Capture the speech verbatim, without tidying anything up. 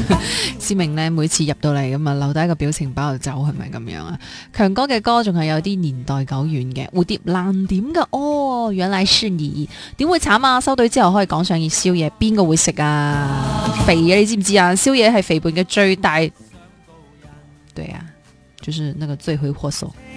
思明呢每次入到嚟咁啊，留低一個表情包就走，係咪咁樣啊？強哥嘅歌仲係有啲年代久遠嘅，蝴蝶爛點㗎哦，原來是你，點會慘啊？收隊之後可以講上熱宵夜，邊個會食啊？肥啊，你知唔知啊？宵夜係肥胖嘅最大，對啊，就是那個罪魁禍首。